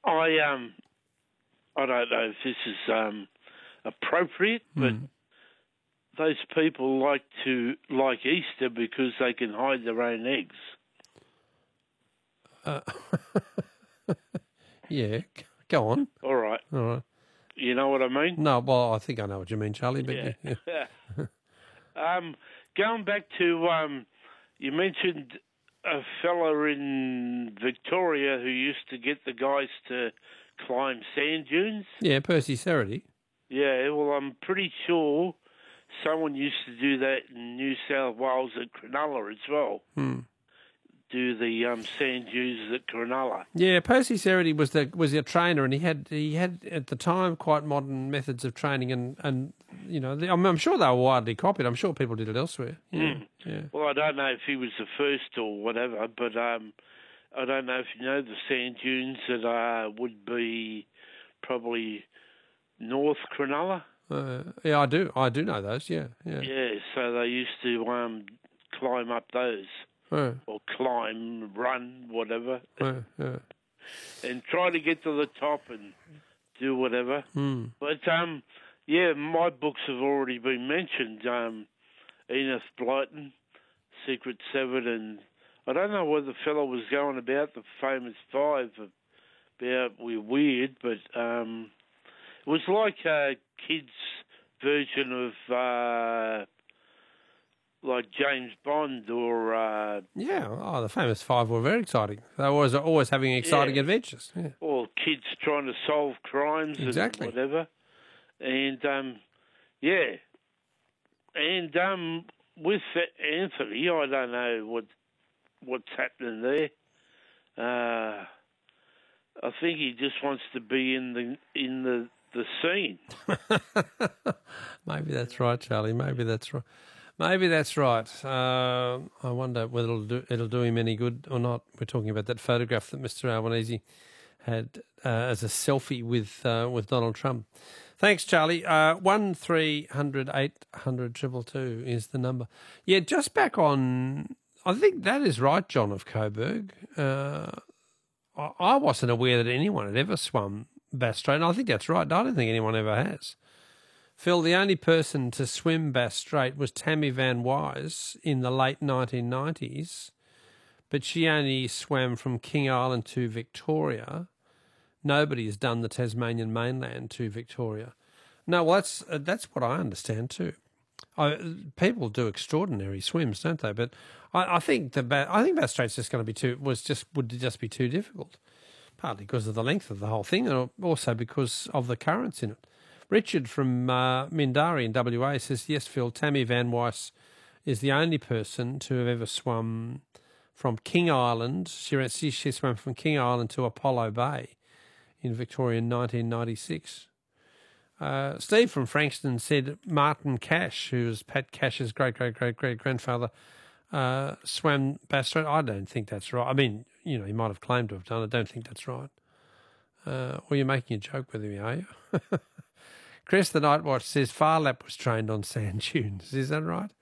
I don't know if this is appropriate, but those people like Easter because they can hide their own eggs. Yeah, go on. All right. You know what I mean? No, well, I think I know what you mean, Charlie. But yeah. Going back to you mentioned a fella in Victoria who used to get the guys to climb sand dunes. Yeah, Percy Ceredy. Yeah, well, I'm pretty sure someone used to do that in New South Wales at Cronulla as well. Do the sand dunes at Cronulla. Yeah, Percy Ceredy was a trainer, and he had at the time quite modern methods of training, and you know, I'm sure they were widely copied. I'm sure people did it elsewhere. Yeah. Well, I don't know if he was the first or whatever, but I don't know if you know the sand dunes that would be probably North Cronulla. Yeah, I do. I do know those. Yeah. Yeah, so they used to climb up those. Or climb, run, whatever, and try to get to the top and do whatever. But, yeah, my books have already been mentioned. Edith Blyton, Secret Seven, and I don't know what the fellow was going about, the famous five, about we're weird, but it was like a kid's version of... like James Bond or... the famous five were very exciting. They were always having exciting adventures. Yeah. Or kids trying to solve crimes and whatever. And, And with Anthony, I don't know what's happening there. I think he just wants to be in the scene. Maybe that's right, Charlie. Maybe that's right. I wonder whether it'll do him any good or not. We're talking about that photograph that Mr. Albanese had as a selfie with Donald Trump. Thanks, Charlie. 1300 800 222 is the number. Yeah, just back on. I think that is right, John of Coburg. I wasn't aware that anyone had ever swum Bass Strait, and I think that's right. I don't think anyone ever has. Phil, the only person to swim Bass Strait was Tammy Van Wise in the late 1990s, but she only swam from King Island to Victoria. Nobody has done the Tasmanian mainland to Victoria. No, well, that's what I understand too. People do extraordinary swims, don't they? But I think Bass Strait's just going to be would just be too difficult, partly because of the length of the whole thing, and also because of the currents in it. Richard from Mindari in WA says, yes, Phil, Tammy Van Wise is the only person to have ever swum from King Island. She swam from King Island to Apollo Bay in Victoria in 1996. Steve from Frankston said Martin Cash, who was Pat Cash's great-great-great-great-grandfather, swam Bass Strait. I don't think that's right. I mean, you know, he might have claimed to have done it. I don't think that's right. Well, you're making a joke with me, are you? Chris the Night Watch says Farlap was trained on sand dunes. Is that right?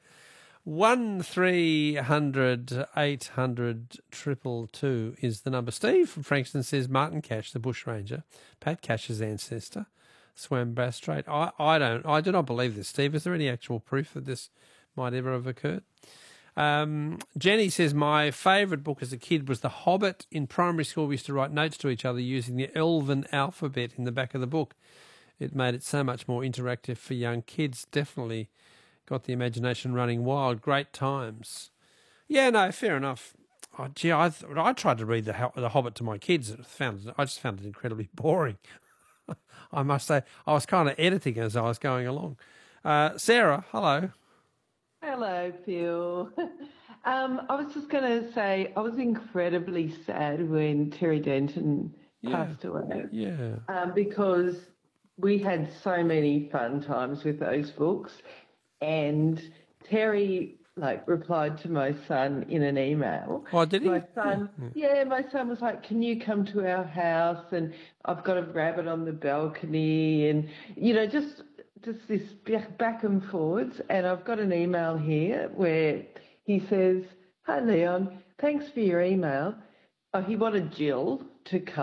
1300 800 222 is the number. Steve from Frankston says Martin Cash, the bushranger, Pat Cash's ancestor, swam Bass Strait. I do not believe this, Steve. Is there any actual proof that this might ever have occurred? Jenny says, my favourite book as a kid was The Hobbit. In primary school, we used to write notes to each other using the Elven alphabet in the back of the book. It made it so much more interactive for young kids. Definitely got the imagination running wild. Great times. Yeah, no, fair enough. I tried to read The Hobbit to my kids. I just found it incredibly boring. I must say, I was kind of editing as I was going along. Sarah, hello. Hello, Phil. I was just going to say I was incredibly sad when Terry Denton passed away. Yeah. Because we had so many fun times with those books, and Terry replied to my son in an email. Oh, did he? My son was like, can you come to our house? And I've got a rabbit on the balcony, and, you know, just this back and forwards. And I've got an email here where he says, hi, Leon, thanks for your email. Oh, he wanted Jill to come.